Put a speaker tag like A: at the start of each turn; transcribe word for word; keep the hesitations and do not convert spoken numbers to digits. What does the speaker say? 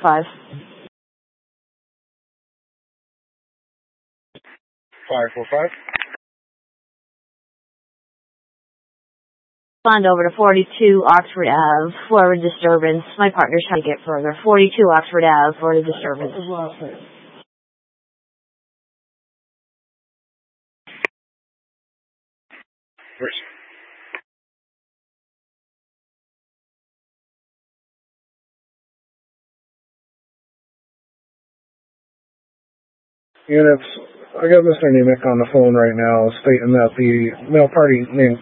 A: five.
B: five four five.
A: Respond over to forty-two Oxford Ave for a disturbance. My partner's trying to get further. forty-two Oxford Ave for a disturbance.
B: Where's Units, I got Mister Nemec on the phone right now stating that the male party named